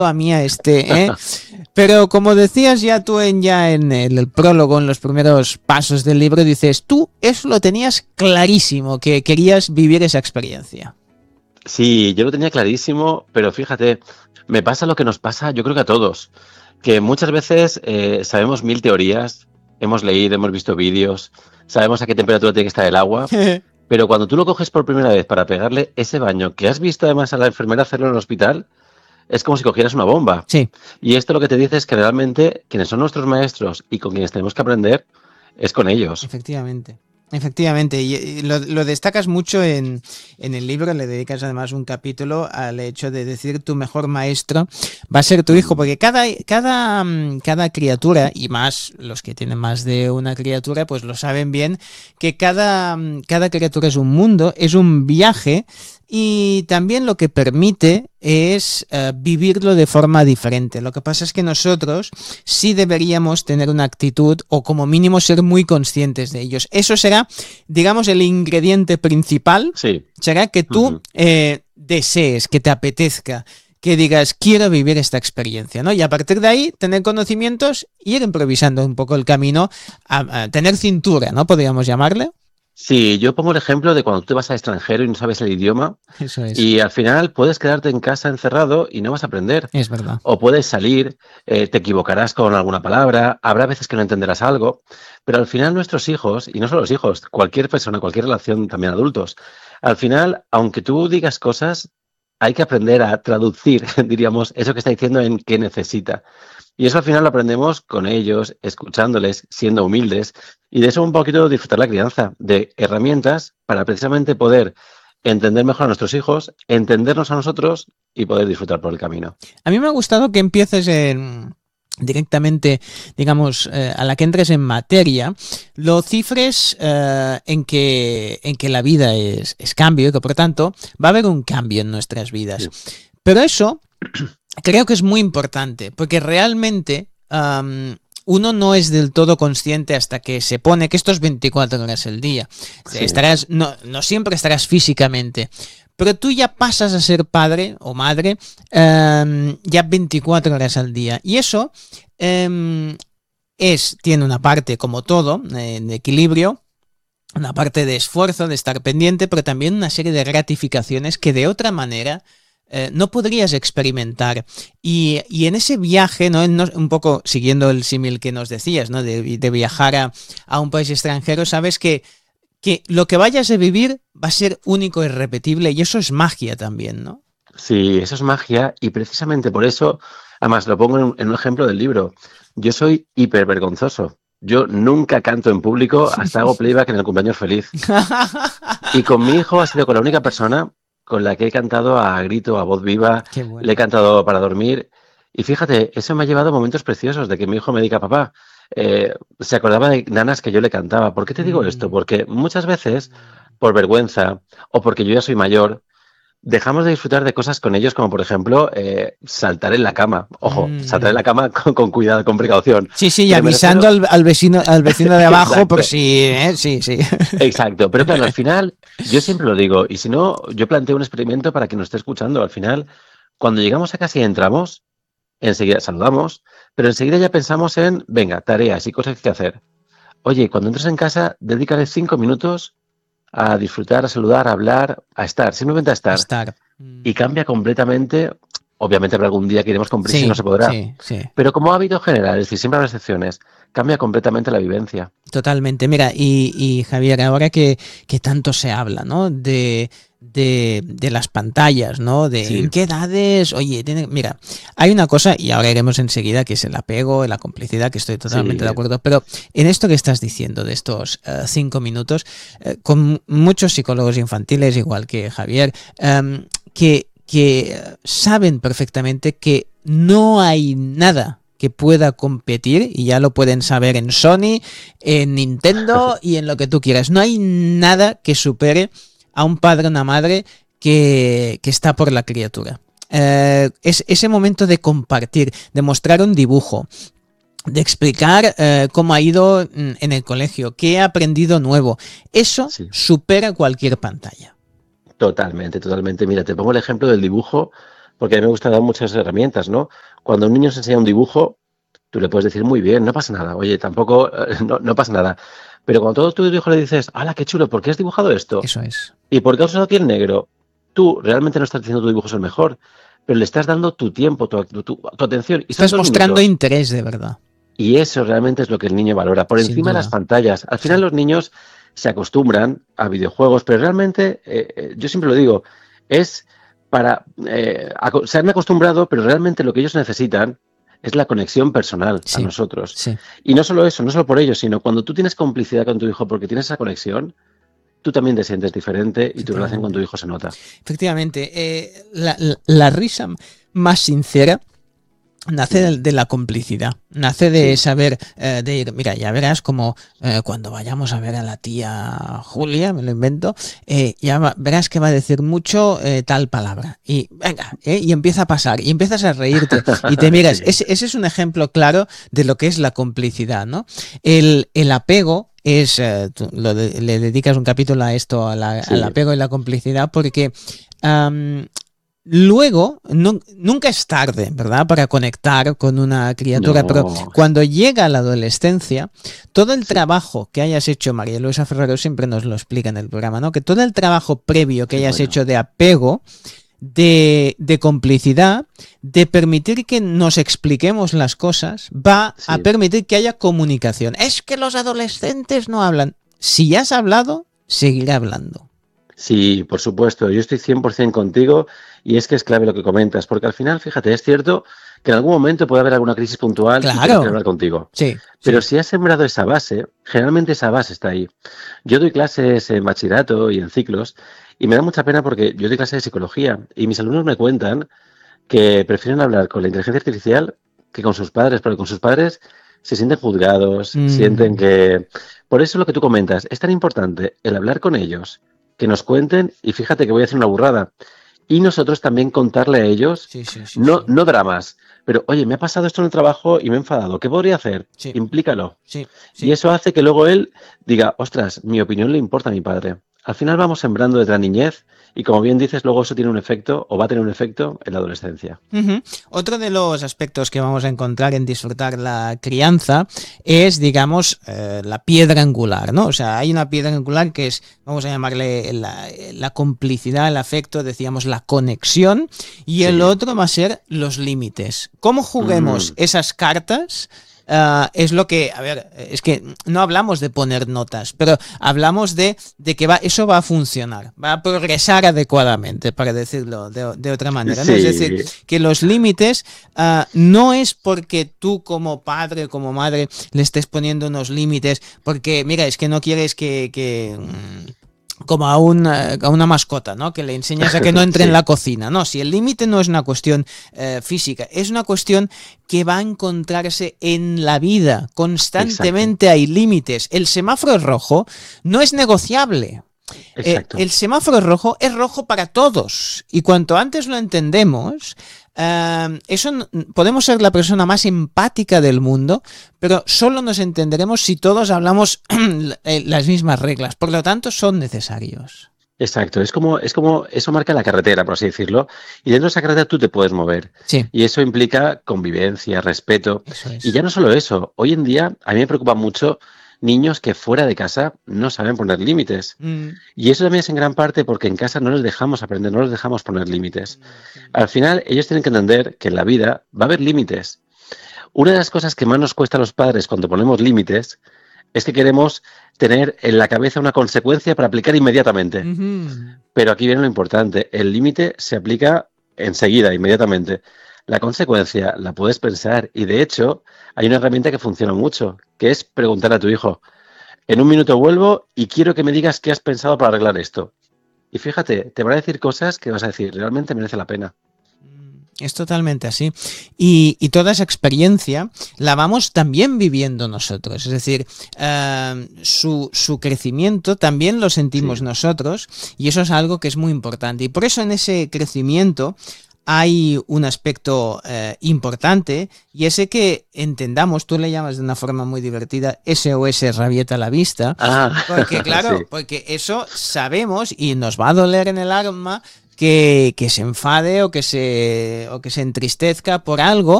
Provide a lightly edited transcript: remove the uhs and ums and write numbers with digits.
a mí a este, ¿eh? Pero como decías ya tú en el prólogo, en los primeros pasos del libro, dices, tú eso lo tenías clarísimo, que querías vivir esa experiencia. Sí, yo lo tenía clarísimo, pero fíjate, me pasa lo que nos pasa, yo creo que a todos, que muchas veces sabemos mil teorías, hemos leído, hemos visto vídeos, sabemos a qué temperatura tiene que estar el agua, pero cuando tú lo coges por primera vez para pegarle ese baño que has visto además a la enfermera hacerlo en el hospital, es como si cogieras una bomba. Sí. Y esto lo que te dice es que realmente quienes son nuestros maestros y con quienes tenemos que aprender es con ellos. Efectivamente. Efectivamente, y lo destacas mucho en el libro, le dedicas además un capítulo al hecho de decir tu mejor maestro va a ser tu hijo, porque cada criatura, y más los que tienen más de una criatura, pues lo saben bien, que cada criatura es un mundo, es un viaje, y también lo que permite es vivirlo de forma diferente. Lo que pasa es que nosotros sí deberíamos tener una actitud o como mínimo ser muy conscientes de ellos. Eso será, digamos, el ingrediente principal. Sí. Será que tú desees, que te apetezca, que digas, quiero vivir esta experiencia, ¿no? Y a partir de ahí, tener conocimientos y ir improvisando un poco el camino, a tener cintura, ¿no? Podríamos llamarle. Sí, yo pongo el ejemplo de cuando tú te vas al extranjero y no sabes el idioma. Eso es. Y al final puedes quedarte en casa encerrado y no vas a aprender. Es verdad. O puedes salir, te equivocarás con alguna palabra, habrá veces que no entenderás algo, pero al final nuestros hijos, y no solo los hijos, cualquier persona, cualquier relación, también adultos, al final, aunque tú digas cosas, hay que aprender a traducir, diríamos, eso que está diciendo en qué necesita. Y eso al final lo aprendemos con ellos, escuchándoles, siendo humildes, y de eso un poquito disfrutar la crianza, de herramientas para precisamente poder entender mejor a nuestros hijos, entendernos a nosotros y poder disfrutar por el camino. A mí me ha gustado que empieces directamente, digamos, a la que entres en materia, lo cifres en que la vida es cambio y que por tanto va a haber un cambio en nuestras vidas. Sí. Pero eso creo que es muy importante, porque realmente uno no es del todo consciente hasta que se pone que esto es 24 horas al día. Sí. No siempre estarás físicamente, pero tú ya pasas a ser padre o madre ya 24 horas al día. Y eso tiene una parte, como todo, de equilibrio, una parte de esfuerzo, de estar pendiente, pero también una serie de gratificaciones que de otra manera no podrías experimentar. Y en ese viaje, ¿no? Un poco siguiendo el símil que nos decías, ¿no? de viajar a un país extranjero, sabes que lo que vayas a vivir va a ser único e irrepetible, y eso es magia también, ¿no? Sí, eso es magia, y precisamente por eso, además lo pongo en un ejemplo del libro, yo soy hipervergonzoso. Yo nunca canto en público, hasta hago playback en el cumpleaños feliz. Y con mi hijo ha sido con la única persona con la que he cantado a grito, a voz viva, bueno. Le he cantado para dormir. Y fíjate, eso me ha llevado a momentos preciosos de que mi hijo me diga, papá, se acordaba de nanas que yo le cantaba. ¿Por qué te digo esto? Porque muchas veces, por vergüenza o porque yo ya soy mayor, dejamos de disfrutar de cosas con ellos, como por ejemplo saltar en la cama. Ojo, saltar en la cama con cuidado, con precaución. Sí, y avisando al vecino de abajo por si... Sí. Exacto, pero claro, al final, yo siempre lo digo, y si no, yo planteo un experimento para que nos esté escuchando. Al final, cuando llegamos a casa y entramos, enseguida saludamos, pero enseguida ya pensamos en, venga, tareas y cosas que hacer. Oye, cuando entres en casa, dedícale 5 minutos a disfrutar, a saludar, a hablar, a estar, simplemente a estar. Y cambia completamente. Obviamente habrá algún día que iremos con prisa y no se podrá. Sí. Pero como hábito general, es decir, siempre habrá excepciones, cambia completamente la vivencia. Totalmente. Mira, y Javier, ahora que tanto se habla, ¿no? De las pantallas, ¿no? De en qué edades, oye, mira, hay una cosa, y ahora iremos enseguida, que es el apego, la complicidad, que estoy totalmente de acuerdo, pero en esto que estás diciendo de estos 5 minutos, con muchos psicólogos infantiles, igual que Javier, que saben perfectamente que no hay nada que pueda competir, y ya lo pueden saber en Sony, en Nintendo y en lo que tú quieras. No hay nada que supere a un padre o una madre que está por la criatura. Es ese momento de compartir, de mostrar un dibujo, de explicar cómo ha ido en el colegio, qué ha aprendido nuevo. Eso supera cualquier pantalla. Totalmente. Mira, te pongo el ejemplo del dibujo porque a mí me gusta dar muchas herramientas, ¿no? Cuando un niño se enseña un dibujo, tú le puedes decir muy bien, no pasa nada, oye, tampoco, no pasa nada. Pero cuando todo tu dibujo le dices, ¡hala, qué chulo! ¿Por qué has dibujado esto? Eso es. ¿Y por qué has usado aquí el negro? Tú realmente no estás diciendo tu dibujo es el mejor, pero le estás dando tu tiempo, tu atención. Y son Estás 2 mostrando minutos. interés de verdad. Y eso realmente es lo que el niño valora, por Sin encima de las duda. pantallas. Al final los niños se acostumbran a videojuegos, pero realmente, yo siempre lo digo, es para... se han acostumbrado, pero realmente lo que ellos necesitan es la conexión personal a Sí, nosotros. sí. Y no solo eso, no solo por ello, sino cuando tú tienes complicidad con tu hijo porque tienes esa conexión, tú también te sientes diferente y tu relación con tu hijo se nota. Efectivamente. La risa más sincera nace de la complicidad, nace de saber, de ir, mira, ya verás como cuando vayamos a ver a la tía Julia, me lo invento, verás que va a decir mucho tal palabra. Y venga, y empieza a pasar, y empiezas a reírte, y te miras. Sí. Ese es un ejemplo claro de lo que es la complicidad, ¿no? El apego es, le dedicas un capítulo a esto, al apego y la complicidad, porque... luego, nunca es tarde, ¿verdad?, para conectar con una criatura, pero No. cuando llega la adolescencia, todo el trabajo que hayas hecho, María Luisa Ferrero siempre nos lo explica en el programa, ¿no?, que todo el trabajo previo que hayas hecho de apego, de complicidad, de permitir que nos expliquemos las cosas, va a permitir que haya comunicación. Es que los adolescentes no hablan. Si has hablado, seguirá hablando. Sí, por supuesto, yo estoy 100% contigo y es que es clave lo que comentas, porque al final, fíjate, es cierto que en algún momento puede haber alguna crisis puntual y tengo que hablar contigo. Sí, pero si has sembrado esa base, generalmente esa base está ahí. Yo doy clases en bachillerato y en ciclos y me da mucha pena porque yo doy clases de psicología y mis alumnos me cuentan que prefieren hablar con la inteligencia artificial que con sus padres, porque con sus padres se sienten juzgados, sienten que... Por eso lo que tú comentas, es tan importante el hablar con ellos, que nos cuenten, y fíjate que voy a hacer una burrada, y nosotros también contarle a ellos, no dramas, pero oye, me ha pasado esto en el trabajo y me he enfadado, ¿qué podría hacer? Implícalo. Y eso hace que luego él diga, ostras, mi opinión le importa a mi padre. Al final vamos sembrando desde la niñez y como bien dices, luego eso tiene un efecto o va a tener un efecto en la adolescencia. Otro de los aspectos que vamos a encontrar en disfrutar la crianza es, digamos, la piedra angular, ¿no? O sea, hay una piedra angular que es, vamos a llamarle la complicidad, el afecto, decíamos la conexión, y el otro va a ser los límites. ¿Cómo juguemos esas cartas? Es lo que, a ver, es que no hablamos de poner notas, pero hablamos de que eso va a funcionar, va a progresar adecuadamente, para decirlo de otra manera, ¿no? Es decir, que los límites no es porque tú como padre o como madre le estés poniendo unos límites, porque mira, es que no quieres que como a una mascota, ¿no?, que le enseñas a que no entre en la cocina. No, si el límite no es una cuestión física, es una cuestión que va a encontrarse en la vida. Constantemente hay límites. El semáforo rojo no es negociable. El semáforo rojo es rojo para todos. Y cuanto antes lo entendemos, podemos ser la persona más empática del mundo, pero solo nos entenderemos si todos hablamos las mismas reglas. Por lo tanto, son necesarios. Exacto, es como eso marca la carretera, por así decirlo, y dentro de esa carretera tú te puedes mover. Y eso implica convivencia, respeto. Y ya no solo eso, hoy en día a mí me preocupa mucho niños que fuera de casa no saben poner límites. Y eso también es en gran parte porque en casa no les dejamos aprender, no les dejamos poner límites. Al final, ellos tienen que entender que en la vida va a haber límites. Una de las cosas que más nos cuesta a los padres cuando ponemos límites es que queremos tener en la cabeza una consecuencia para aplicar inmediatamente. Pero aquí viene lo importante, el límite se aplica enseguida, inmediatamente. La consecuencia la puedes pensar y de hecho hay una herramienta que funciona mucho, que es preguntar a tu hijo, en un minuto vuelvo y quiero que me digas qué has pensado para arreglar esto. Y fíjate, te van a decir cosas que vas a decir, realmente merece la pena. Es totalmente así. Y toda esa experiencia la vamos también viviendo nosotros. Es decir, su crecimiento también lo sentimos nosotros y eso es algo que es muy importante. Y por eso en ese crecimiento hay un aspecto importante y ese que entendamos, tú le llamas de una forma muy divertida SOS rabieta a la vista, porque claro, porque eso sabemos y nos va a doler en el alma que se enfade o que se entristezca por algo